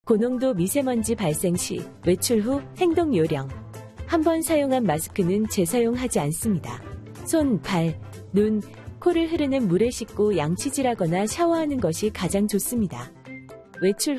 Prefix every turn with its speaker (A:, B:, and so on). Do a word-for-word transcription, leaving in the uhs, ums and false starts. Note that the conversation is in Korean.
A: 고농도 미세먼지 발생 시 외출 후 행동 요령. 한 번 사용한 마스크는 재사용하지 않습니다. 손, 발, 눈, 코를 흐르는 물에 씻고 양치질하거나 샤워하는 것이 가장 좋습니다. 외출